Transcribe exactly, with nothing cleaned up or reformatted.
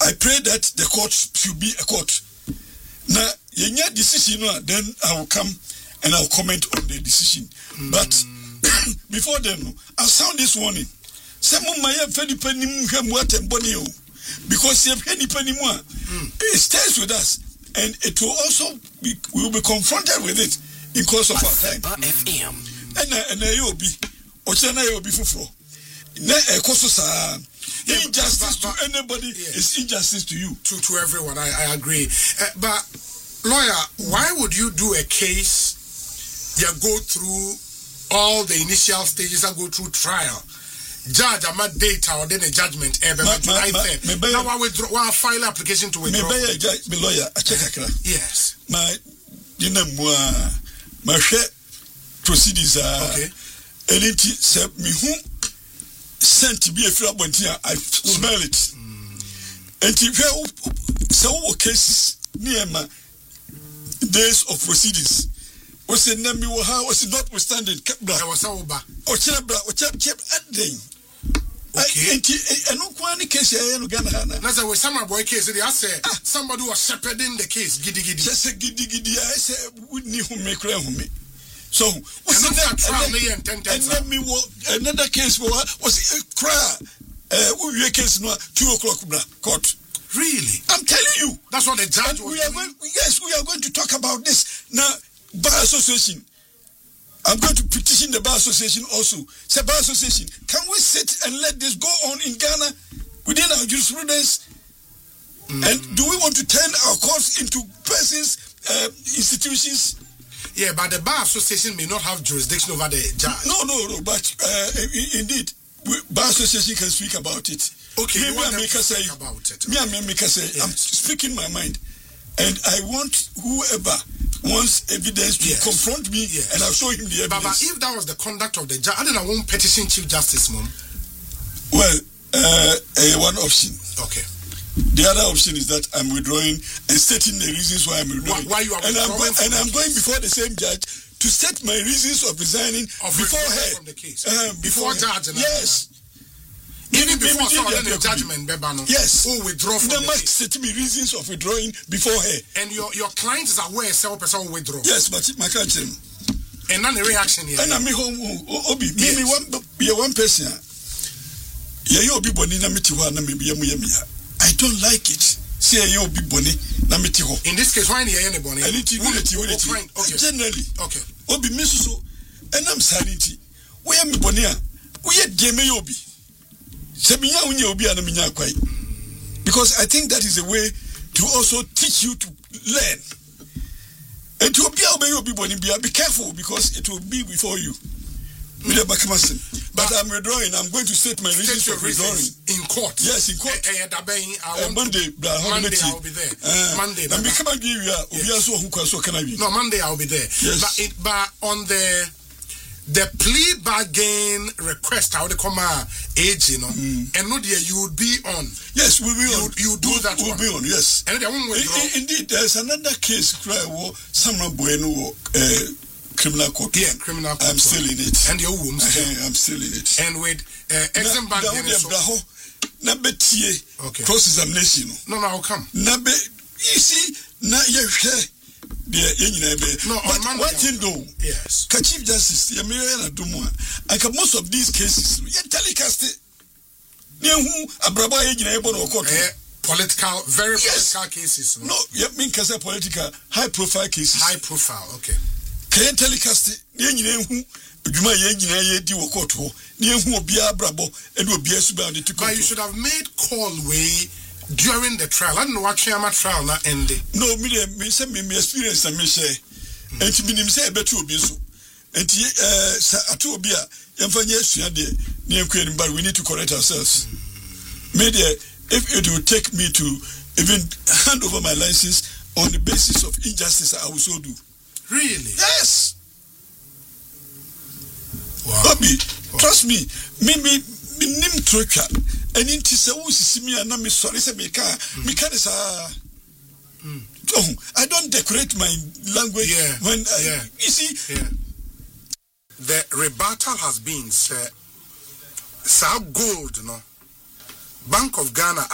I pray that the court should be a court. Now, your decision, then I will come and I'll comment on the decision. Mm. But before then, I'll sound this warning. Some of my penny penny because you have any penny more. It stays with us, and it will also be, we will be confronted with it in course of our time. F M. And and you be, or China you be for. Na ekoso sa injustice to anybody yes. is injustice to you. To to everyone, I, I agree. Uh, but lawyer, why would you do a case? You go through all the initial stages and go through trial. Judge, I'm not data or then a judgment ever. Ma, ma, ma, ma, now I withdraw. I file application to withdraw. Me be judge, me lawyer. I check akra. Yes. My, you know, my share proceedings are okay. Anything say me who sent to be a free abontia. I smell it. And if you some cases near my days of proceedings. Was it name you how was it notwithstanding? I was over. Or Chabra, or Chap Chap ending. Okay. And no one case here in Ghana. That's a summer boy case. They say somebody was shepherding the case. Giddy giddy. Just a giddy giddy. I say, wouldn't you make clear for me? So, what's that trial? And then me another case was a cry. Uh, we case no two o'clock court. Really? I'm telling you. That's what the judge was we are going, yes, we are going to talk about this now. Bar Association. I'm going to petition the Bar Association also. Say, Bar Association, can we sit and let this go on in Ghana within our jurisprudence? Mm. And do we want to turn our courts into persons, uh, institutions? Yeah, but the Bar Association may not have jurisdiction over the judge. No, no, no, but uh, indeed, we, Bar Association can speak about it. Okay, me, you want me, them to say, speak about it. Me, okay. me, say, yes. I'm speaking my mind. And I want whoever wants evidence to yes. confront me, yes. and I'll show him the evidence. But, but if that was the conduct of the judge, I don't know, I won't petition Chief Justice, Mom. Well, uh, uh, one option. Okay. The other option is that I'm withdrawing and stating the reasons why I'm withdrawing. Why, why you are and I'm, withdrawing go- and I'm going before the same judge to state my reasons of resigning of before her. From the case. Um, before, before judge. Yes. Even before the judgment, Bebano. Yes. Who withdraw from the the case. Set me reasons of withdrawing before her. And your your client is aware self person will withdraw. Yes, but my country. And none the reaction here. And I'm home. Obi, me me one be one person. Yeah, you be boni na meti ho na me be yamu yamia. I don't like it. Say you be boni na meti ho. In this case, why any any boni? Anything unity unity. Okay. Generally. Okay. Obi me so and I'm sanity. We am boni a. We ye game obi. Because I think that is a way to also teach you to learn. And to be careful because it will be before you. Mm. But I'm withdrawing. I'm going to state my reasons for withdrawing. In court? Yes, in court. Uh, uh, uh, Monday, Monday I'll be there. Uh, Monday. And become a yes. No, Monday I'll be there. Yes. But, it, but on the the plea bargain request, how they come age, you know, mm. and not there you would be on. Yes, we will. You, you do we'll, that. We'll one. be on. Yes. And they won't withdraw. In, indeed, there's another case. Cry war. Someone bueno. Uh, criminal court. Yeah, criminal court. I'm still in it. And your womb still. I'm still in it. And with uh, exam bargain. Nabe tie. Okay. Cross examination. No, no, I'll come. Nabe. You see, na you share. No, but on one thing though, yes, Chief Justice, and most of these cases, you telecast political, very yes. political cases. No, you mean because political, high profile cases. High profile, okay. Can you telecast it? But you should have made call way during the trial. I don't know what trial trial not ending. No, me me say me experience and me say, and to me say better obi so. And uh, atu obi a yemfanya asua de na ekwe but we need to correct ourselves. Me there, if it will take me to even hand over my license on the basis of injustice, I will so do. Really? Yes. Wow. Obi, wow. Trust me. Me me me nim trocha. And in Tisa Simi and me sorry, say me can me can is oh, I don't decorate my language yeah. when I, yeah. you see. Yeah. The rebuttal has been, sir, so gold, no, Bank of Ghana.